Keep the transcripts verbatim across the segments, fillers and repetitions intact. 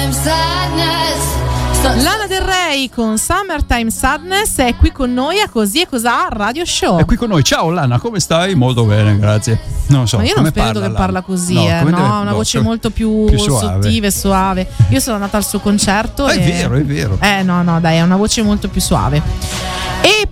Lana Del Rey con Summertime Sadness è qui con noi a Così e Cos'ha Radio Show. È qui con noi. Ciao Lana, come stai? Molto bene, grazie. Non so. Ma io non credo che Lana parla così, no, eh, no? Deve, una no, voce no, molto più, più sottile e suave. Io sono andata al suo concerto. Ah, e... È vero, è vero. Eh no, no, dai, è una voce molto più suave. E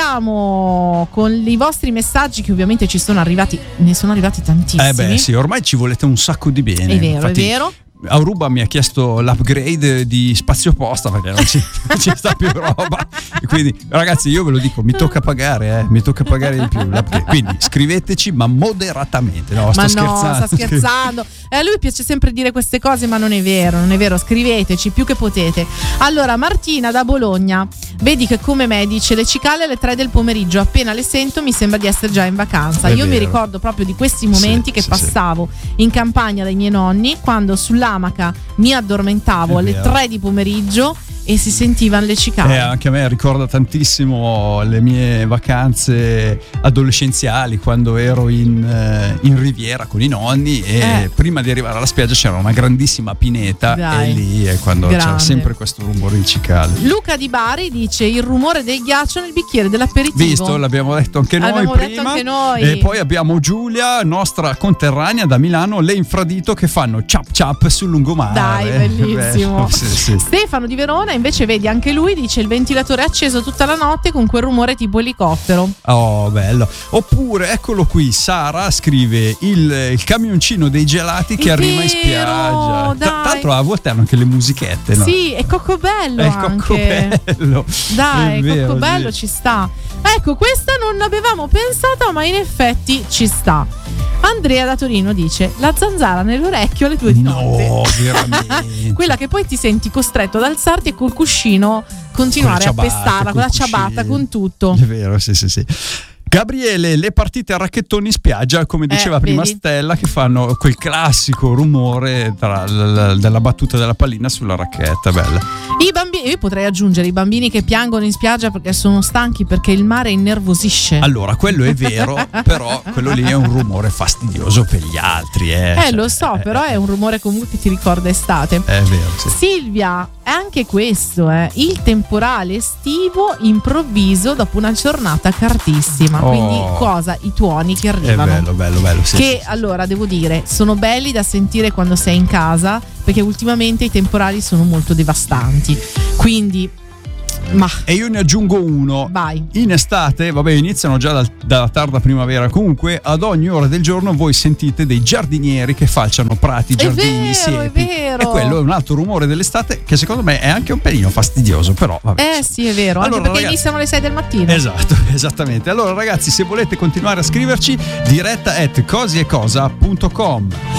partiamo con i vostri messaggi che ovviamente ci sono arrivati, ne sono arrivati tantissimi. Eh beh sì, ormai ci volete un sacco di bene. È vero, Infatti, è vero. Aruba mi ha chiesto l'upgrade di spazio posta perché non ci, non ci sta più roba. Quindi ragazzi, io ve lo dico, mi tocca pagare, eh, mi tocca pagare di più l'upgrade. Quindi scriveteci, ma moderatamente. No, sto ma no, scherzando. sta scherzando. E a lui piace sempre dire queste cose, ma non è vero, non è vero. Scriveteci più che potete. Allora, Martina da Bologna, vedi che come me dice le cicale alle tre del pomeriggio, appena le sento mi sembra di essere già in vacanza. È Io vero. mi ricordo proprio di questi momenti sì, che sì, passavo sì. in campagna dai miei nonni, quando sull'amaca mi addormentavo È alle vero. tre di pomeriggio e si sentivano le cicale. Eh, anche a me ricorda tantissimo le mie vacanze adolescenziali quando ero in, eh, in Riviera con i nonni e eh. prima di arrivare alla spiaggia c'era una grandissima pineta. Dai. E lì è quando Grande. c'era sempre questo rumore di cicale. Luca Di Bari dice il rumore del ghiaccio nel bicchiere dell'aperitivo. Visto, l'abbiamo detto anche noi Abbiamo prima. detto anche noi. E poi abbiamo Giulia, nostra conterranea da Milano, le infradito che fanno ciap ciap sul lungomare. Dai, bellissimo. Beh, sì, sì. Stefano di Verona invece vedi anche lui dice il ventilatore è acceso tutta la notte con quel rumore tipo elicottero. Oh, bello. Oppure eccolo qui, Sara scrive il, il camioncino dei gelati che è arriva vero, in spiaggia. dai. Tra l'altro a volte hanno anche le musichette, no? Sì, è Coccobello è anche. Coccobello. Dai, è vero, Coccobello sì. ci sta. Ecco, questa non l'avevamo pensata, ma in effetti ci sta. Andrea da Torino dice la zanzara nell'orecchio alle due di notte. No, veramente. Quella che poi ti senti costretto ad alzarti e col cuscino continuare a pestarla, con la ciabatta, con tutto. È vero, sì, sì, sì. Gabriele, le partite a racchettoni in spiaggia, come diceva eh, prima vedi? Stella, che fanno quel classico rumore tra l- l- della battuta della pallina sulla racchetta, bella. I bambini, io potrei aggiungere i bambini che piangono in spiaggia perché sono stanchi, perché il mare innervosisce. Allora, quello è vero, però quello lì è un rumore fastidioso per gli altri, eh. Eh, cioè, lo so, eh, però è un rumore comunque che ti ricorda estate. È vero, sì. Silvia, è anche questo, eh, il temporale estivo improvviso dopo una giornata cardissima. Oh. Quindi cosa? I tuoni che È arrivano. bello, bello, bello. Sì, che sì, sì. allora devo dire sono belli da sentire quando sei in casa, perché ultimamente i temporali sono molto devastanti. Quindi ma E io ne aggiungo uno. vai. In estate, vabbè, iniziano già dal, dalla tarda primavera. Comunque, ad ogni ora del giorno voi sentite dei giardinieri che falciano prati, giardini, è vero, siepi. è vero. E quello è un altro rumore dell'estate che secondo me è anche un pelino fastidioso, però vabbè. Eh sì, è vero, Allora, anche perché ragazzi, iniziano alle sei del mattino. Esatto, esattamente. Allora ragazzi, se volete continuare a scriverci, diretta at cosiecosa punto com.